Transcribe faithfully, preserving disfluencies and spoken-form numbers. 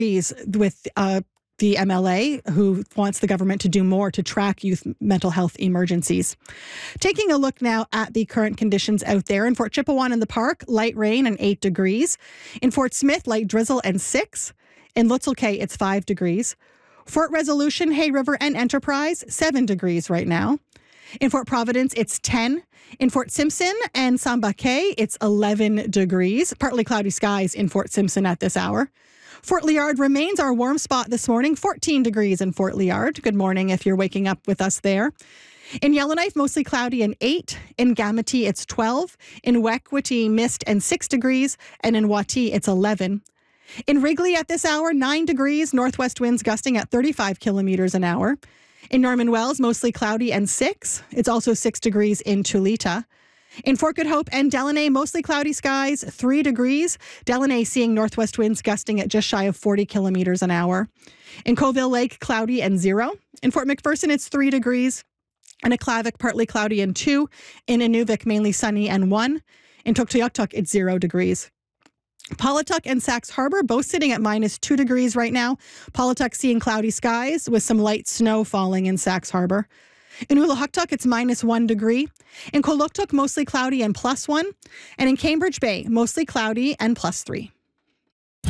with uh, the M L A, who wants the government to do more to track youth mental health emergencies. Taking a look now at the current conditions out there. In Fort Chipewyan in the Park, light rain and eight degrees. In Fort Smith, light drizzle and six. In Lutzel Cay, it's five degrees. Fort Resolution, Hay River and Enterprise, seven degrees right now. In Fort Providence, it's ten. In Fort Simpson and Samba Cay, it's eleven degrees. Partly cloudy skies in Fort Simpson at this hour. Fort Liard remains our warm spot this morning, fourteen degrees in Fort Liard. Good morning if you're waking up with us there. In Yellowknife, mostly cloudy and eight. In Gamity, it's twelve. In Wekwitty, mist and six degrees. And in Wati, it's eleven. In Wrigley at this hour, nine degrees, northwest winds gusting at thirty-five kilometers an hour. In Norman Wells, mostly cloudy and six. It's also six degrees in Tulita. In Fort Good Hope and Delaney, mostly cloudy skies, three degrees. Delaney seeing northwest winds gusting at just shy of forty kilometers an hour. In Colville Lake, cloudy and zero. In Fort McPherson, it's three degrees. In Aklavik, partly cloudy and two. In Inuvik, mainly sunny and one. In Tuktoyaktuk, it's zero degrees. Paulatuk and Sax Harbor both sitting at minus two degrees right now. Paulatuk seeing cloudy skies with some light snow falling in Sax Harbor. In Ulahuktuk, it's minus one degree. In Koloktuk, mostly cloudy and plus one. And in Cambridge Bay, mostly cloudy and plus three.